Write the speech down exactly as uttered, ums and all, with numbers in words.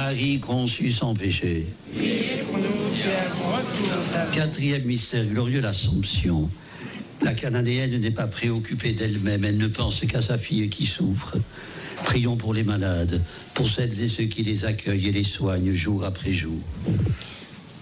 Marie conçue sans péché. Quatrième mystère glorieux, l'Assomption. La Cananéenne n'est pas préoccupée d'elle-même, elle ne pense qu'à sa fille qui souffre. Prions pour les malades, pour celles et ceux qui les accueillent et les soignent jour après jour.